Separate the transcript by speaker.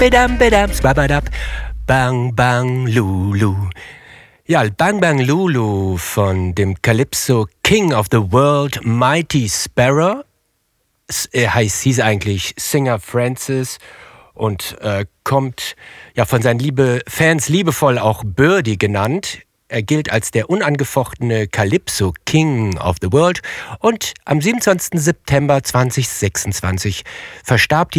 Speaker 1: bedam, bedam, swabadab, bang, bang, Lulu. Ja, Bang Bang Lulu von dem Calypso King of the World, Mighty Sparrow. Hieß eigentlich Singer Francis und kommt ja von seinen Fans liebevoll auch Birdie genannt. Er gilt als der unangefochtene Calypso King of the World und am 27. September 2026 verstarb die